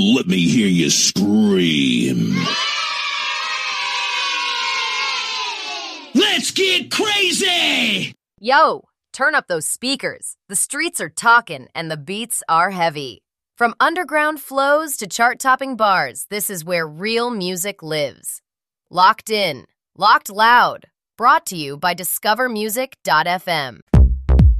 Let me hear you scream. Let's get crazy! Yo, turn up those speakers. The streets are talking and the beats are heavy. From underground flows to chart-topping bars, this is where real music lives. Locked in, locked loud. Brought to you by discovermusic.fm.